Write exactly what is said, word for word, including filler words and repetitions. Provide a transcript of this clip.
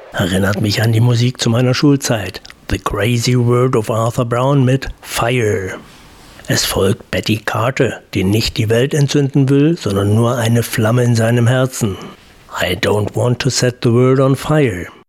Erinnert mich an die Musik zu meiner Schulzeit. The Crazy World of Arthur Brown mit Fire. Es folgt Betty Carter, die nicht die Welt entzünden will, sondern nur eine Flamme in seinem Herzen. I don't want to set the world on fire.